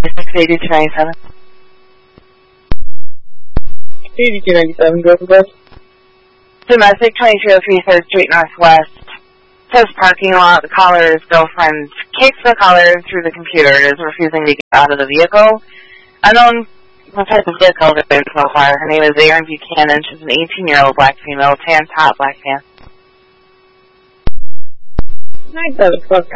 8297. 8297, go for this. Domestic 2203 3rd Street Northwest. Says parking lot. The caller's girlfriend kicks the caller through the computer and is refusing to get out of the vehicle. Unknown what type of vehicle they've been so far. Her name is Erin Buchanan. She's an 18-year-old black female, tan top, black pants. 974.